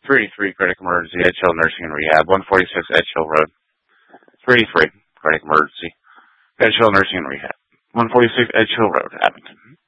383 Cardiac Emergency, Edge Hill Nursing and Rehab, 146 Edge Hill Road. 383 Cardiac Emergency, Edge Hill Nursing and Rehab, 146 Edge Hill Road, Abington.